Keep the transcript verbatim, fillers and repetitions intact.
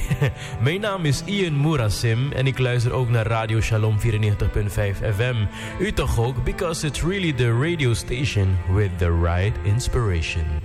Mijn naam is Ian Murasim en ik luister ook naar Radio Shalom vierennegentig punt vijf F M. U toch ook? Because it's really the radio station with the right inspiration.